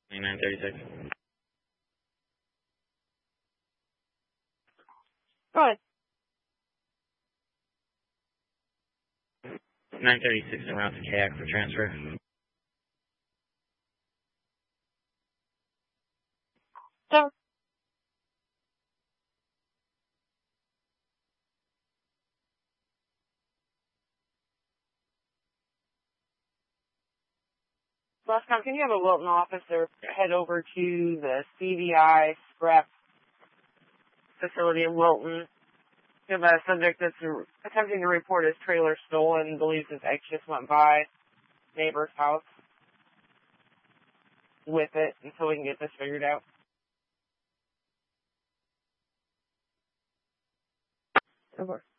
936. Go ahead. 936 around to Kayak for transfer. So, last time, can you have a Wilton officer head over to the CVI scrap facility in Wilton? You have a subject that's attempting to report his trailer stolen, believes his ex just went by neighbor's house with it until we can get this figured out. Of course.